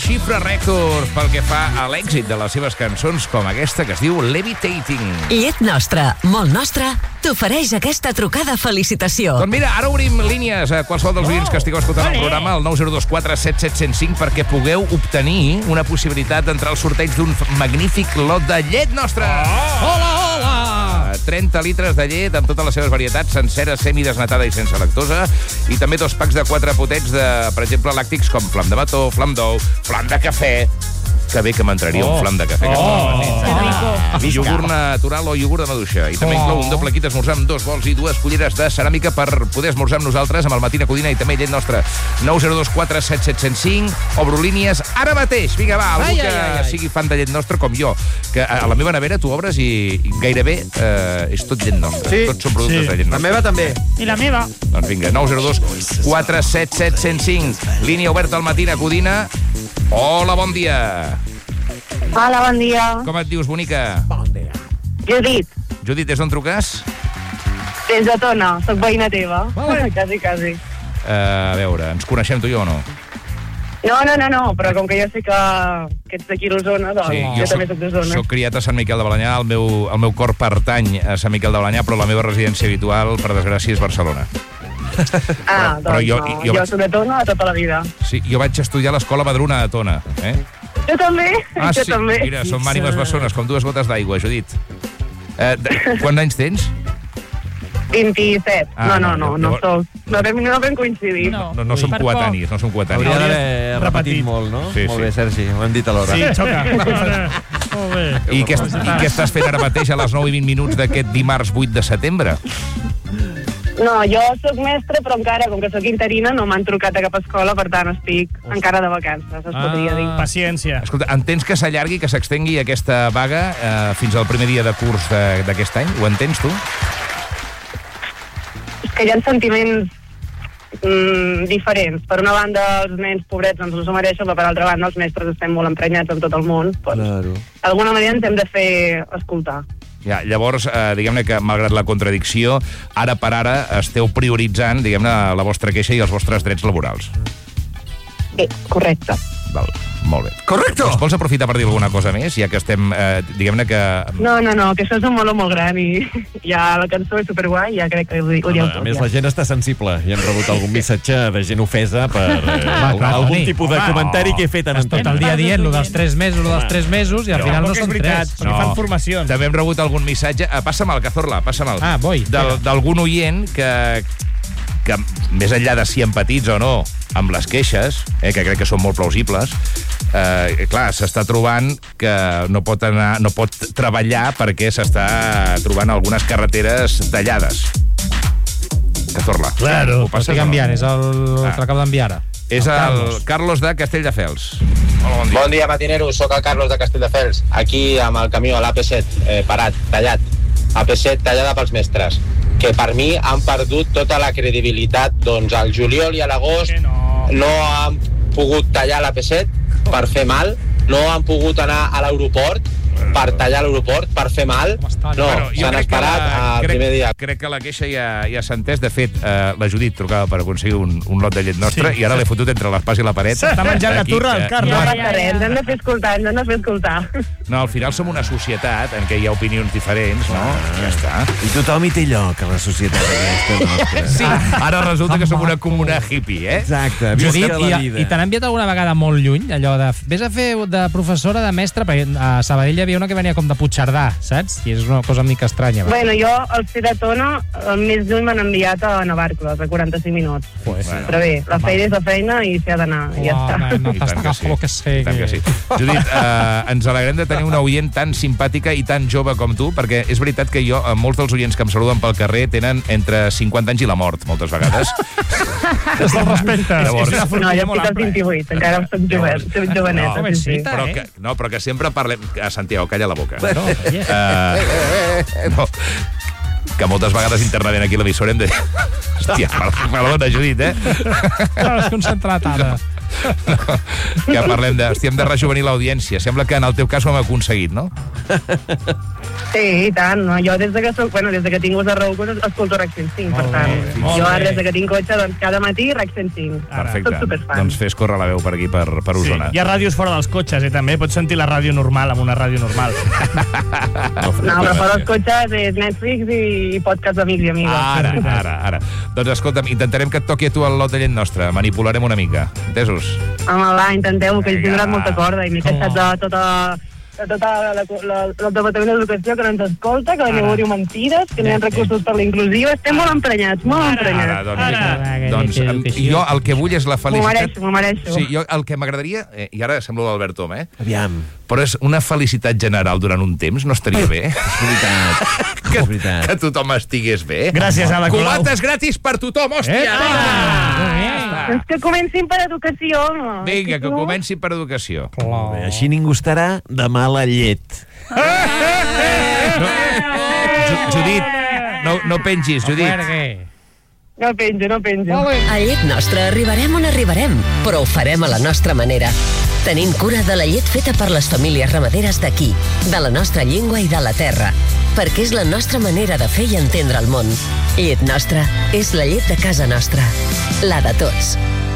xifra rècord pel que fa a l'èxit de les seves cançons, com aquesta que es diu Levitating. Llet Nostra, molt nostra, t'ofereix aquesta trucada felicitació. Doncs mira, ara obrim línies a qualsevol dels oients que estigueu escoltant el programa al 902477705 perquè pugueu obtenir una possibilitat d'entrar al sorteig d'un magnífic lot de llet nostra. Hola, hola! 30 litres de llet amb totes les seves varietats, sencera, semidesnatada i sense lactosa, i també 2 packs de 4 potets de, per exemple, làctics com flam de mató, flam d'ou, flam de cafè. Que bé que m'entraria un flam de cafè. I iogurt natural o iogurt de maduixa. I també inclou un doble kit d'esmorzar amb 2 bols i 2 culleres de ceràmica per poder esmorzar amb nosaltres amb el Matina Codina i també llet nostra. 902477705. Obro línies ara mateix. Vinga, va, algú que sigui fan de llet nostra com jo, que a la meva nevera tu obres i gairebé és tot llet nostra. Sí. Tots són productes de llet nostra. La meva també. I la meva. Doncs vinga, 902477705. Línia oberta al Matina Codina. Hola, bon dia. Hola, bon dia. Com et dius, bonica? Judit, Judit, des d'on truques? des de Tona, soc veïna teva. Quasi, quasi. A veure, ens coneixem tu i jo o no? No, però com que jo sé que ets d'aquí a l'Osona, doncs jo també soc d'Osona. Soc criat a Sant Miquel de Balenyà, el meu cor pertany a Sant Miquel de Balenyà, però la meva residència habitual, per desgràcia, és Barcelona. Però jo soc de Tona tota la vida. Sí, jo vaig estudiar a l'escola Madruna de Tona, Jo també, jo sí, també. Mira, som ànimes bessones, com 2 gotes d'aigua, Judit. Quants anys tens? 27. No vam coincidir. No som coetanis, no som coetanis. Hauria d'haver repetit molt, no? Sí, molt bé, Sergi, ho hem dit alhora. Sí, xoca. Molt bé. I què estàs fent ara mateix a les 9:20 d'aquest dimarts 8 de setembre? No, jo soc mestra, però encara, com que soc interina, no m'han trucat a cap escola, per tant estic encara de vacances, es podria dir. Paciència. Escolta, entens que s'allargui, que s'extengui aquesta vaga fins al primer dia de curs d'aquest any? Ho entens, tu? És que hi ha sentiments diferents. Per una banda, els nens pobrets ens ho mereixen, però per altra banda, els mestres estem molt emprenyats amb tot el món. Claro. D'alguna manera ens hem de fer escoltar. Ja, llavors, diguem-ne que, malgrat la contradicció, ara per ara esteu prioritzant, diguem-ne, la vostra queixa i els vostres drets laborals. Sí, correcte. Val, molt bé. Correcto! Vols aprofitar per dir alguna cosa més, ja que estem, diguem-ne que... No, que això és un meló molt gran i ja la cançó és superguai, ja crec que ho dieu tot. A més, la gent està sensible i hem rebut algun missatge de gent ofesa per algun tipus de comentari que he fet en tot el dia dient lo dels 3 mesos i al final no són 3. Perquè fan formacions. També hem rebut algun missatge... Passa'm el Cazorla, passa'm el. Voy. D'algun oient que més enllà de si empatits o no amb les queixes, que crec que són molt plausibles, clar, s'està trobant que no pot treballar perquè s'està trobant algunes carreteres tallades. Cazorla. Claro. Ho passes, Estic enviant, és el que acabo d'enviar ara. És el Carlos de Castelldefels. Hola, bon dia. Bon dia, matineros. Soc el Carlos de Castelldefels. Aquí amb el camió, l'AP7, parat, tallat. AP7 tallada pels mestres. Que per mi han perdut tota la credibilitat. Doncs al juliol i a l'agost no han pogut tallar l'AP7 per fer mal, no han pogut anar a l'aeroport per tallar l'aeroport, per fer mal. No, s'han esperat al primer dia. Crec que la queixa ja s'ha entès. De fet, la Judit trucava per aconseguir un lot de llet nostra i ara l'he fotut entre l'espàs i la paret. Està menjant la turra al Carles. No passa res, ens hem de fer escoltar, No, al final som una societat en què hi ha opinions diferents, no? Ja està. I tothom hi té lloc a la societat aquesta nostra. Sí, ara resulta que som una comuna hippie, Exacte. Judit, la vida. i t'han enviat alguna vegada molt lluny, allò de... Vés a fer de professora, de mestra, perquè a Sabadell hi havia una que venia com de Puigcerdà, saps? I és una cosa una mica estranya. Bueno, jo, al ser de Tona, més lluny m'han enviat a Navarcles, a 45 minuts. Però bé, la feina és la feina i s'hi ha d'anar, i ja està. No t'estagafo que sé. Tant que sí. Judit, ens alegrem de tenir una oient tan simpàtica i tan jove com tu, perquè és veritat que jo, molts dels oients que em saluden pel carrer tenen entre 50 anys i la mort, moltes vegades. Es el respecte. No, jo estic als 28, encara soc joveneta. Però que sempre parlem... Santiago, calla la boca. No, que moltes vegades internament aquí a l'emissora hem de... Hòstia, perdona, Judit, Estàs concentrat ara. Que parlem de... Hòstia, hem de rejuvenir l'audiència. Sembla que en el teu cas ho hem aconseguit, no? Sí, i tant. No? Jo des de que tinc ús de raó escolto RAC 105, per tant. Jo ara des que tinc cotxe, doncs cada matí RAC 105. Perfecte. Soc superfan. Doncs fes córrer la veu per aquí, per Osona. Hi ha ràdios fora dels cotxes, també. Pots sentir la ràdio normal amb una ràdio normal. No, però fora dels cotxes és Netflix i podcast d'amics i amigues. Ara. Doncs escolta'm, intentarem que et toqui a tu el lot de llet nostra. Manipularem una mica. Entesos? Home, va, intenteu, que he donat molta corda i m'he queixat de tota el Departament d'Educació que no ens escolta, que ningú diu mentides, que no hi ha recursos per la inclusiva. Estem molt emprenyats, Doncs jo el que vull és la felicitat... M'ho mereixo. Sí, jo el que m'agradaria, i ara semblo l'Albert Tom, Aviam. Però és una felicitat general durant un temps, no estaria bé? És veritat. Que tothom estigués bé. Gràcies, Ada Colau. Cubates gratis per tothom, hòstia! És que comencin per educació, no? Vinga, que comencin per educació. Així ningú estarà de mala llet. Judit, no pengis, Judit. No penjo. A Llet Nostra arribarem on arribarem, però ho farem a la nostra manera. Tenim cura de la llet feta per les famílies ramaderes d'aquí, de la nostra llengua i de la terra, perquè és la nostra manera de fer i entendre el món. Llet Nostra és la llet de casa nostra, la de tots.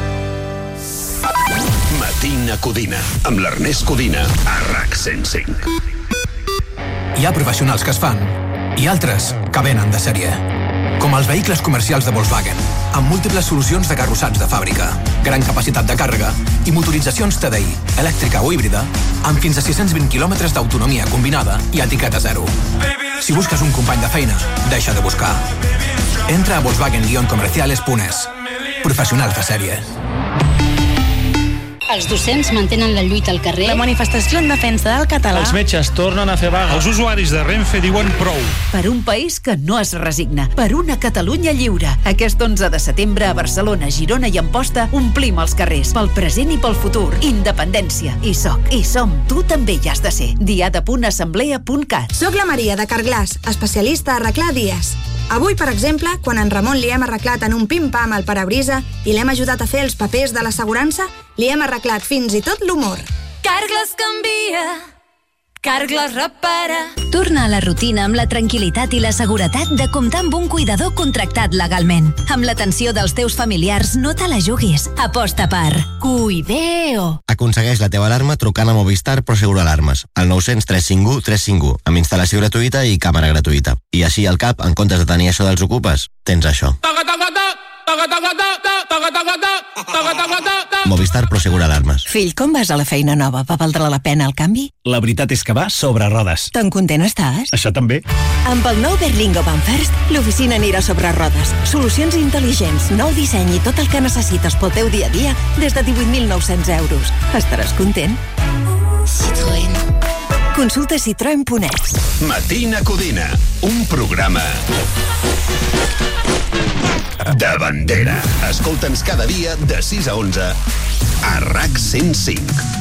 Matina Codina, amb l'Ernest Codina, a RAC 105. Hi ha professionals que es fan i altres que venen de sèrie. Com els vehicles comercials de Volkswagen, amb múltiples solucions de carrossats de fàbrica, gran capacitat de càrrega i motoritzacions TDI, elèctrica o híbrida, amb fins a 620 quilòmetres d'autonomia combinada i etiqueta 0. Si busques un company de feina, deixa de buscar. Entra a Volkswagen-comerciales.es. Professionals de sèrie. Els docents mantenen la lluita al carrer. La manifestació en defensa del català. Els metges tornen a fer vaga. Els usuaris de Renfe diuen prou. Per un país que no es resigna. Per una Catalunya lliure. Aquest 11 de setembre a Barcelona, Girona i Amposta omplim els carrers. Pel present i pel futur. Independència. I soc. I som. Tu també hi has de ser. diada.assemblea.cat. Soc la Maria de Carglass, especialista a arreglar dies. Avui, per exemple, quan en Ramon li hem arreglat en un pim-pam el parabrisa i l'hem ajudat a fer els papers de l'assegurança, li hem arreglat fins i tot l'humor. Carglass canvia, Carglass repara. Torna a la rutina amb la tranquil·litat i la seguretat de comptar amb un cuidador contractat legalment. Amb l'atenció dels teus familiars, no te la juguis. Aposta per Cuideo. Aconsegueix la teva alarma trucant a Movistar Prosegur Alarmes, al 900 351 351, amb instal·lació gratuïta i càmera gratuïta. I així al cap, en comptes de tenir això dels ocupes, tens això. Movistar Prosegur Alarmes. Fill, com vas a la feina nova? Va valdre la pena el canvi? La veritat és que va sobre rodes. Tan content estàs? Això també. Amb el nou Berlingo Van First, l'oficina anirà sobre rodes. Solucions intel·ligents, nou disseny i tot el que necessites pel teu dia a dia des de 18.900 euros. Estaràs content? Citroën. Consulta citroen.es. Matina Codina, un programa de bandera. Escolta'ns cada dia de 6 a 11 a RAC 105.